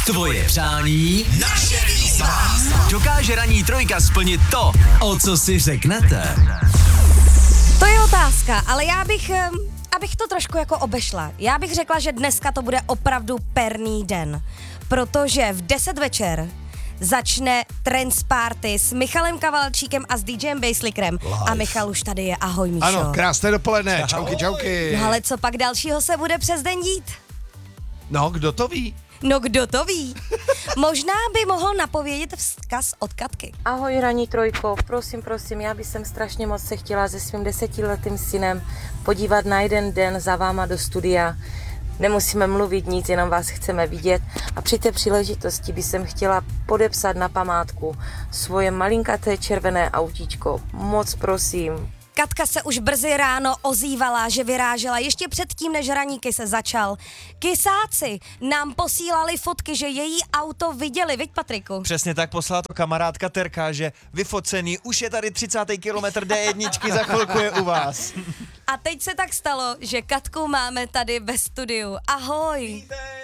Tvoje přání, naše výzva. Dokáže ranní trojka splnit to, o co si řeknete? To je otázka, ale abych to trošku jako obešla. Já bych řekla, že dneska to bude opravdu perný den, protože v 10 večer začne Trance Party s Michalem Kavalčíkem a s DJem Basslickerem. A Michal už tady je, ahoj Míšo. Ano, krásné dopoledne, čauky, čauky. No ale co pak dalšího se bude přes den dít? No, kdo to ví? No kdo to ví? Možná by mohl napovědět vzkaz od Katky. Ahoj ranní trojko, prosím, já bych strašně moc se chtěla se svým 10letým synem podívat na jeden den za váma do studia. Nemusíme mluvit nic, jenom vás chceme vidět a při té příležitosti bych chtěla podepsat na památku svoje malinkaté červené autíčko. Moc prosím. Katka se už brzy ráno ozývala, že vyrážela ještě předtím, než raníky se začal. Kysáci nám posílali fotky, že její auto viděli, viď Patriku? Přesně tak, poslala to kamarádka Terka, že vyfocený, už je tady 30. kilometr D1, za chvilku je u vás. A teď se tak stalo, že Katku máme tady ve studiu. Ahoj!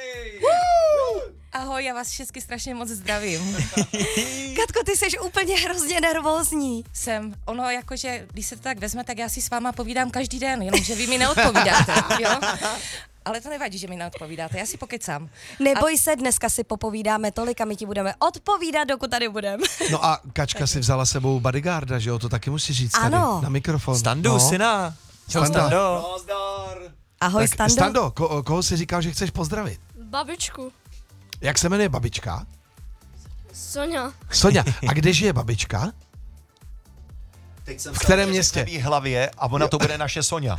Ahoj, já vás všechny strašně moc zdravím. Katko, ty jsi úplně hrozně nervózní. Ono jakože, když se to tak vezme, tak já si s váma povídám každý den, jenomže vy mi neodpovídáte, jo? Ale to nevadí, že mi neodpovídáte, já si pokecám. Neboj se, dneska si popovídáme tolik a my ti budeme odpovídat, dokud tady budeme. No a Kačka si vzala sebou bodyguarda, že jo, to taky musí říct tady Ano. na mikrofon. Standu, syna. Čau, Stando. Ahoj, Tak, Stando. Stando, koho jsi říkal, že chceš pozdravit? Babičku. Jak se jmenuje babička? Sonja. Sonja. A kde žije babička? V kterém městě? V hlavě a ona to bude naše Sonja.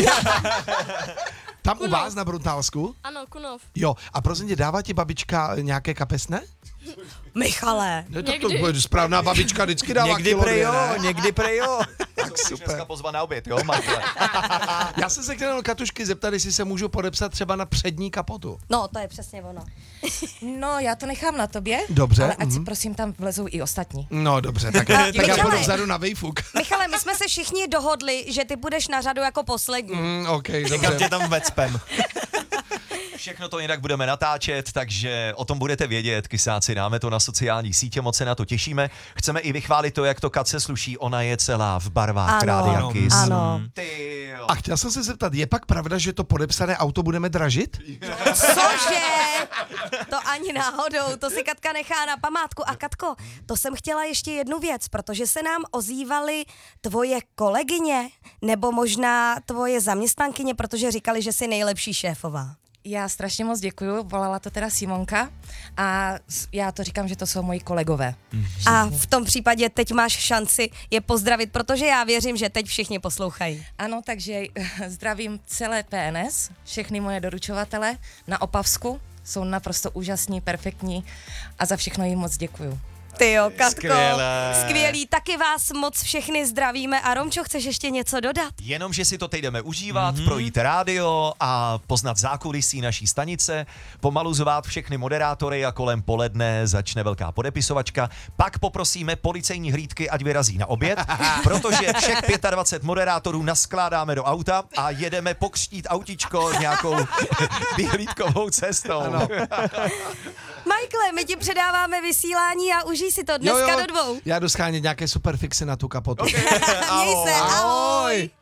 Tam u vás na Bruntálsku? Ano, Kunov. Jo, a prosím tě, dává ti babička nějaké kapesné? Michale. No, tak Někdy. to bude správná babička vždycky dává Někdy kilo prej dvě, jo, ne? někdy prej jo. Tak super. Dneska pozvat na oběd, jo, Martele? Já jsem se chtěl Katušky zeptat, jestli se můžu podepsat třeba na přední kapotu. No, to je přesně ono. No, já to nechám na tobě, Dobře, ale ať si prosím tam vlezou i ostatní. No dobře, tak já Michale. budu vzadu na vejfuk. Michale, my jsme se všichni dohodli, že ty budeš na řadu jako poslední. OK, Někam dobře. tě tam vecpem. Všechno to jinak budeme natáčet, takže o tom budete vědět, kysáci, dáme to na sociální sítě, moc se na to těšíme. Chceme i vychválit to, jak to Katce sluší, ona je celá v barvách Ano, Rádia Kiss. ano. Ty jo. A chtěl jsem se zeptat, je pak pravda, že to podepsané auto budeme dražit? Cože? To ani náhodou, to si Katka nechá na památku. A Katko, to jsem chtěla ještě jednu věc, protože se nám ozývaly tvoje kolegyně, nebo možná tvoje zaměstnankyně, protože říkali, že jsi nejlepší šéfová. Já strašně moc děkuju, volala to teda Simonka a já to říkám, že to jsou moji kolegové. A v tom případě teď máš šanci je pozdravit, protože já věřím, že teď všichni poslouchají. Ano, takže zdravím celé PNS, všechny moje doručovatele na Opavsku, jsou naprosto úžasní, perfektní a za všechno jim moc děkuju. Tyjo, Katko, Skvělé. skvělý, taky vás moc všechny zdravíme. A Romčo, chceš ještě něco dodat? Jenom, že si to teď jdeme užívat, projít rádio a poznat zákulisí naší stanice, pomalu zvát všechny moderátory a kolem poledne začne velká podepisovačka. Pak poprosíme policejní hlídky, ať vyrazí na oběd, protože všech 25 moderátorů naskládáme do auta a jedeme pokřtít autičko nějakou vyhlídkovou cestou. Ano. Michaele, my ti předáváme vysílání a užij si to dneska do 2. Já jdu schánět nějaké superfixy na tu kapotu. Měj se, ahoj.